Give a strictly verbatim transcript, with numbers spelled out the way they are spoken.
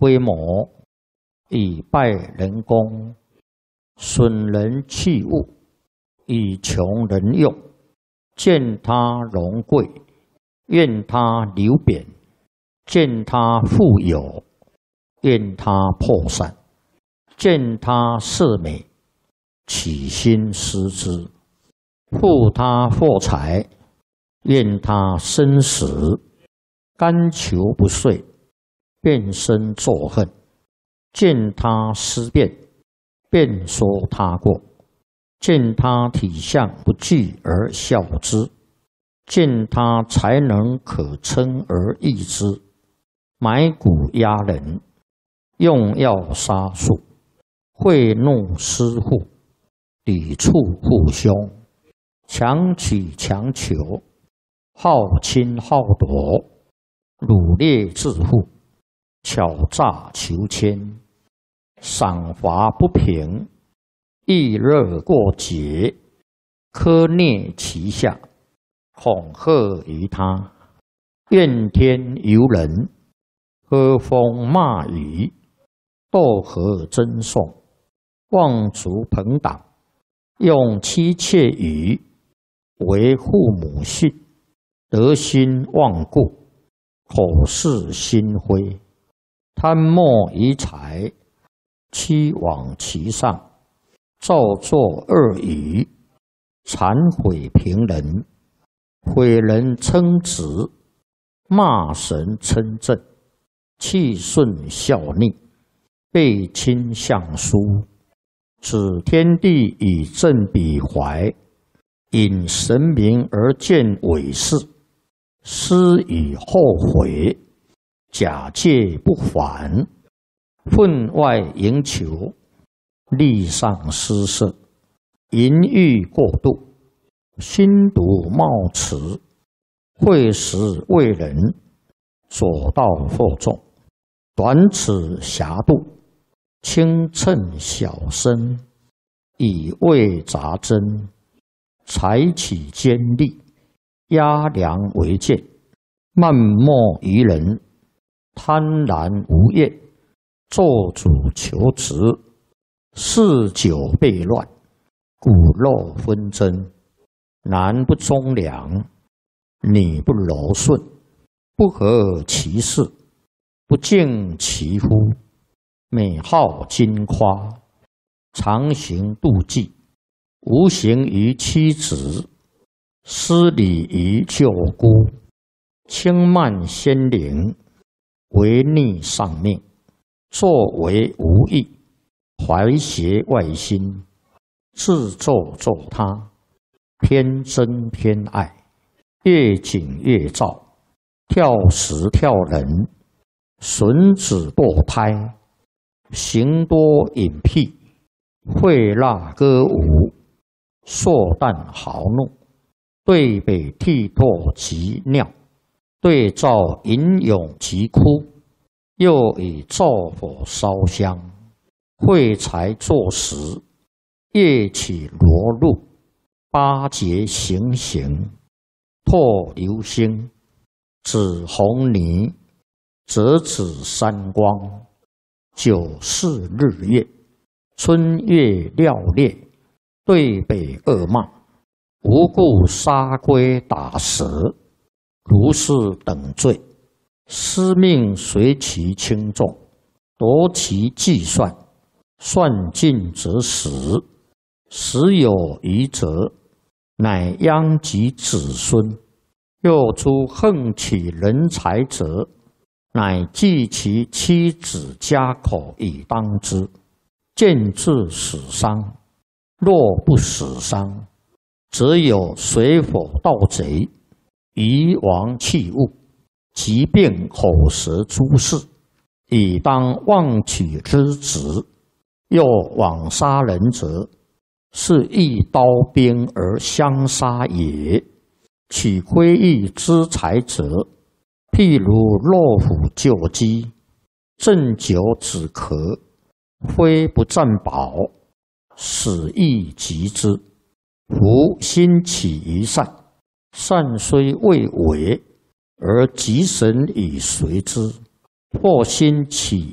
规模，以败人功，损人器物，以穷人用。见他荣贵，愿他流贬；见他富有，愿他破散；见他色美，起心思之；负他货财，愿他生死；甘求不遂，便生作恨；见他思变，便说他过；见他体相不具而笑之；见他才能可称而异之。买骨压人，用药杀术，贿弄私户，抵触父兄，强取强求，好侵好夺，掳掠致富，巧诈求迁，赏罚不平，易热过节，苛虐其下，恐吓于他，怨天尤人，喝风骂雨，斗和争讼，妄族朋党，用妻妾语，为父母训，德心忘故，口是心非，贪墨于财，欺罔其上，造作恶语，谄毁平人，毁人称直，骂神称正，气顺效逆，背亲相疏，指天地以正彼怀，引神明而见伪事，思以后悔，假借不还，分外营求，力上失色，淫欲过度，心毒冒迟，会时为人，左道惑众，短尺狭度，轻称小身，以为杂针，采取尖利，压梁为剑，漫莫于人，贪婪无厌，做主求职，嗜酒悖乱，骨肉纷争，男不忠良，女不柔顺，不合其事，不敬其夫，美好矜夸，常行妒忌，无形于妻子，失礼于舅姑，轻慢先灵，违逆上命，作为无益，怀邪外心，自作作他，偏憎偏爱，越紧越躁，跳时跳人，损子堕胎，行多隐僻，会蜡歌舞，硕诞豪怒，对北涕唾及尿，对照吟咏及哭，又以灶火烧香，会财作食，夜起罗露，八节行刑，唾流星，指红泥，折指三光，九四日月，春月料裂，对北恶骂，无故杀龟打蛇，如是等罪，司命随其轻重，夺其计算，算尽则死，死有余则，乃殃及子孙。又诸横取人财者，乃计其妻子家口以当之，见至死伤。若不死伤，则有水火盗贼，夷王器物，疾病口舌诸事，以当妄取之职。又枉杀人者，是一刀兵而相杀也。取窥益之财者，譬如骆虎救鸡，鸩酒止咳，非不占宝，死亦及之。夫心起于善，善虽未为，而吉神以随之；或心起